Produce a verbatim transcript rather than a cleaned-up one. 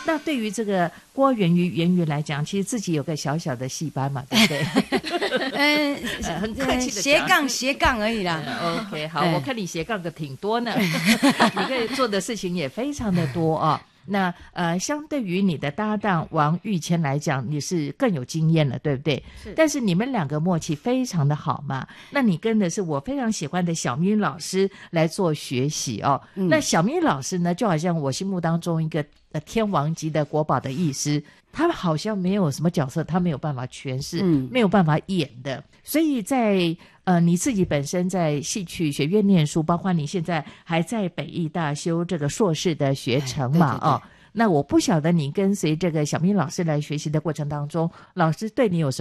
那对于这个郭元瑜元瑜来讲，其实自己有个小小的戏班嘛，对不对？ 嗯， 呃很客气的斜杠斜杠而已啦。 呃 OK， 好， 哎我看你斜杠的挺多呢，你可以做的事情也非常的多啊。那呃，相对于你的搭档王玉谦来讲，你是更有经验了，对不对？ 是。 但是你们两个默契非常的好嘛。那你跟的是我非常喜欢的小咪老师来做学习哦。嗯、那小咪老师呢，就好像我心目当中一个呃天王级的国宝的艺师，他好像没有什么角色，他没有办法诠释，嗯、没有办法演的。所以在呃你自己本身在戏曲学院念书，包括你现在还在北艺大修这个硕士的学程嘛，哦。那我不晓得你跟随这个小咪老师来学习的过程当中，老师对你有什么